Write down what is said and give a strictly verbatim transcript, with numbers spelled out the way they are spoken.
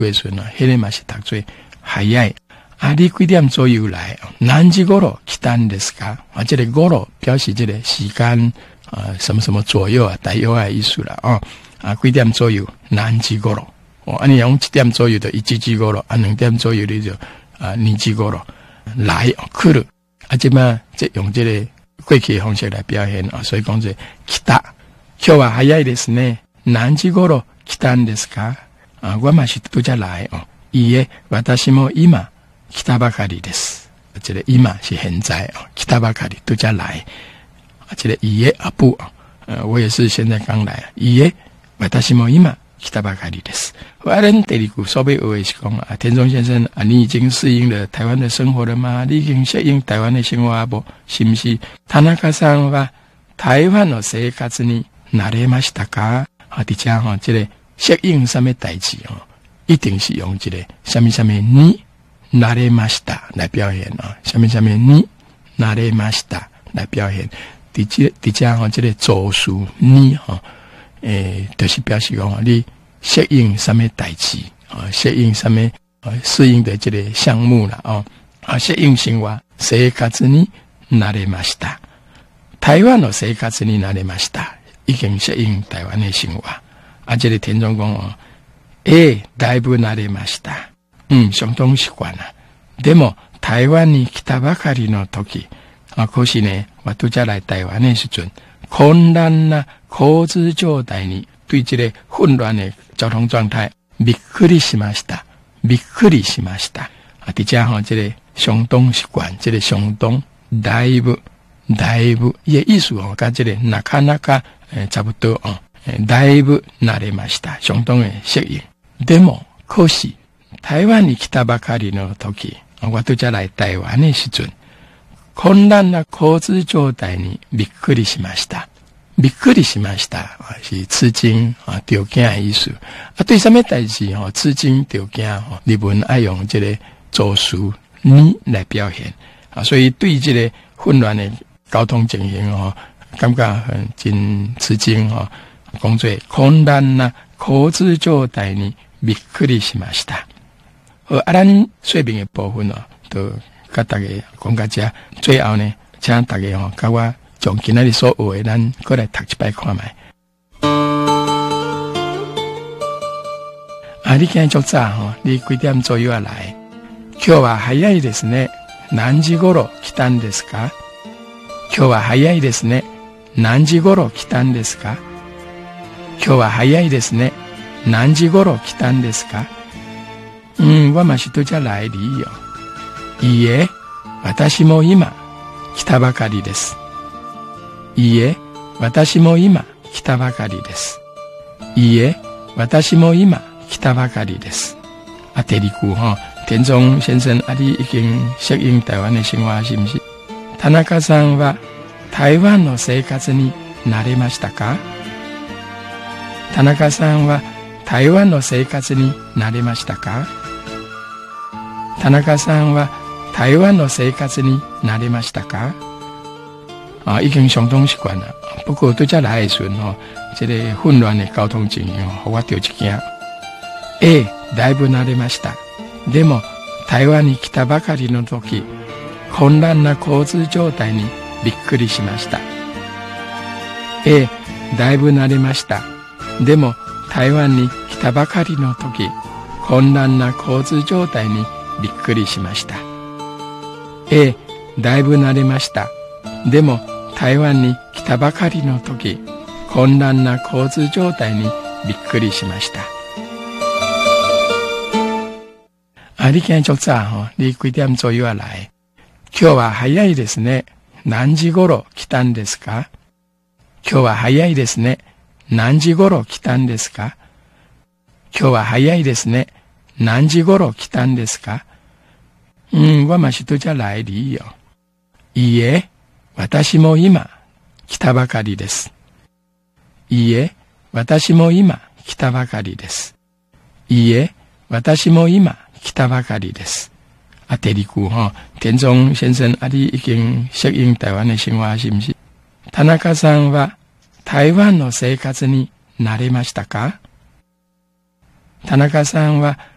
月份呢，迄个嘛是读做早い。啊，你几点左右来？何時頃来たんですか？啊，这个頃表示这个时间啊，什么什么左右啊，大约的意思啦。哦，啊，几点左右？何時頃？哦，啊，你用一点左右的一時頃，啊，两点左右你就啊，二時頃来来る。啊，即嘛即用这个过去的方式来表現啊，所以講做来た。今日は早いですね。何時頃来たんですか？啊，我嘛是拄则来哦。いいえ、私も今来たばかりです。这个今是现在哦，来たばかり拄则来。啊，这个いいえ啊不，呃，我也是现在刚来。いいえ、私も今来たばかりです。我咱第二句所要学的是讲啊，田中先生啊，你已经适应了台湾的生活了吗？你已经适应台湾的生活啊不？是不是？田中さんは台湾の生活に慣れましたか？啊，伫遮吼，这个适应什么代志哦？一定是用这个什么什么に慣れました来表现啊，什么什么に慣れました来表现。伫这伫遮吼，这个助词に吼，诶，就是表示讲你适应什么代志啊，适应什么啊，适应的这个项目啦哦，啊，适应生活生活に慣れました。台湾の生活に慣れました。已经适应台湾的生活。啊，这个田中讲哦，诶，だいぶ慣れました。嗯，相当习惯啦。でも台湾に来たばかりの時、啊，可是呢，我拄则来台湾的时阵，混乱な交通状態に对这个混乱的交通状态びっくりしました。びっくりしました。啊，伫遮吼，这个相当习惯，这个相当だいぶ。だいぶ伊的意思哦，甲这个なかなか诶差不多哦，だいぶ慣れました，相当的适应。でも可是台湾に来たばかりの時、我拄则来台湾的時陣、混乱な交通状態にびっくりしました。びっくりしました是吃惊啊，着驚的意思。啊，對什麼代志哦，吃惊着驚哦，日文愛用這個助詞に來表現啊，所以對這個混亂的交通情形哦，感覺很真吃驚哦。講做混亂な交通狀態にびっくりしました。好，啊，咱說明的部分哦，都甲大家講到這。最後呢，請大家哦，甲我將今仔日所學的，咱過來讀一擺看賣。啊，你今日足早吼，你幾點左右來？今日は早いですね。何時頃来たんですか？今日は早いですね。何時頃来たんですか？今日は早いですね。何時頃来たんですか？うん、我嘛是拄則來哩よ。いいえ、私も今来たばかりです。いいえ、私も今来たばかりです。いいえ、私も今来たばかりです。啊，第二句吼，田中先生啊，你已經適應台灣的生活是不是？田中さんは台湾の生活に慣れましたか？田中さんは台湾の生活に慣れましたか？田中さんは台湾の生活に慣れましたか？啊，已經相當習慣了。不過對這來的時候吼，這個混亂的交通情形吼，我着一驚。ええ、だいぶ慣れました。でも台湾に来たばかりの時、混乱な交通状態にびっくりしました。ええ、だいぶ慣れました。でも台湾に来たばかりの時、混乱な交通状態にびっくりしました。ええ、だいぶ慣れました。でも台湾に来たばかりの時、混乱な交通状態にびっくりしました。あ、你今日足早吼，你幾點左右來？今日は早いですね。何時頃来たんですか？今日は早いですね。何時頃来たんですか？今日は早いですね。何時頃来たんですか？うん、我嘛是拄則來哩よ。いいえ、私も今来たばかりです。いいえ、私も今来たばかりです。いいえ、私も今来たばかりです。啊，第二句吼，田中先生啊，你已經適應台灣的生活是不是？田中さんは台湾の生活に慣れましたか？田中さんは